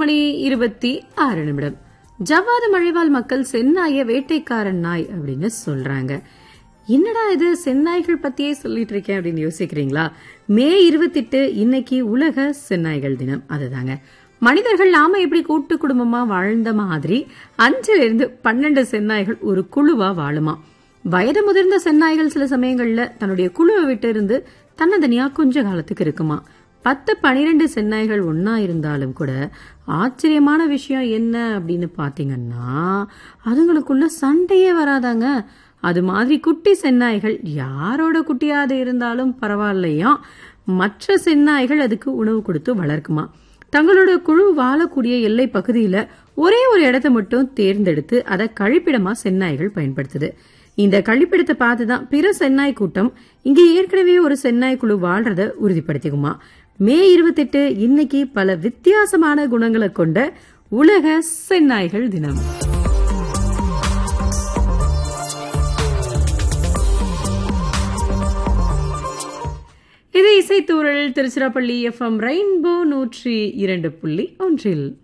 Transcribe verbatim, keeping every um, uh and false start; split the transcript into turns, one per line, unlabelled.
மணி இருபத்தி ஆறு நிமிடம். ஜவ்வாது மழைவாழ் மக்கள் செந்நாய வேட்டைக்காரன் நாய் அப்படின்னு சொல்றாங்க. என்னடா இது செந்நாய்கள் பத்தியே சொல்லிட்டு இருக்கேன் அப்படின்னு யோசிக்கிறீங்களா? மே இருபத்தி எட்டு இன்னைக்கு உலக செந்நாய்கள் தினம். அதுதாங்க மனிதர்கள் நாம எப்படி கூட்டு குடும்பமா வாழ்ந்த மாதிரி அஞ்சுல இருந்து பன்னெண்டு செந்நாய்கள் ஒரு குழுவா வாழுமா. வயது முதிர்ந்த செந்நாய்கள் சில சமயங்கள்ல தன்னுடைய குழுவை விட்டு இருந்து தன்னந்தனியா கொஞ்ச காலத்துக்கு இருக்குமா. பத்து பனிரெண்டு செந்நாய்கள் ஒன்னா இருந்தாலும் கூட ஆச்சரியமான விஷயம் என்ன அப்படின்னு பாத்தீங்கன்னா அதுங்களுக்குள்ள சண்டையே வராதாங்க. அது மாதிரி குட்டி செந்நாய்கள் யாரோட குட்டியாது இருந்தாலும் பரவாயில்லையா, மற்ற செந்நாய்கள் அதுக்கு உணவு கொடுத்து வளர்க்குமா. தங்களோட குழு வாழக்கூடிய எல்லை பகுதியில ஒரே ஒரு இடத்த மட்டும் தேர்ந்தெடுத்து அதை கழிப்பிடமா செந்நாய்கள் பயன்படுத்துது. இந்த கழிப்பிடத்தை பார்த்துதான் பிற செந்நாய் கூட்டம் இங்க ஏற்கனவே ஒரு செந்நாய் குழு வாழ்றத உறுதிப்படுத்திக்குமா. மே இருபத்தி எட்டு இன்னைக்கு பல வித்தியாசமான குணங்களை கொண்ட உலக செந்நாய்கள் தினம். இது இசைத்தூரல் திருச்சிராப்பள்ளி எஃப் எம் ரெயின்போ நூற்றி இரண்டு புள்ளி ஒன்றில்.